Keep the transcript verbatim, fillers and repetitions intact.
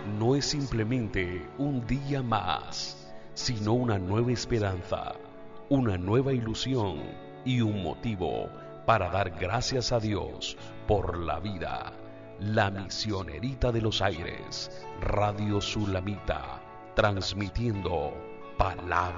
no es simplemente un día más, sino una nueva esperanza, una nueva ilusión y un motivo para dar gracias a Dios por la vida. La Misionerita de los Aires, Radio Sulamita, transmitiendo palabra